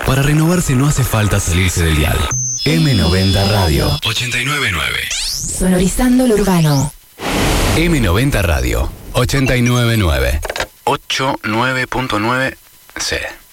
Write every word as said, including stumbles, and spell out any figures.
Para renovarse no hace falta salirse del dial. eme noventa Radio ochenta y nueve punto nueve. Sonorizando lo urbano. eme noventa Radio ochenta y nueve punto nueve. ochenta y nueve punto nueve C.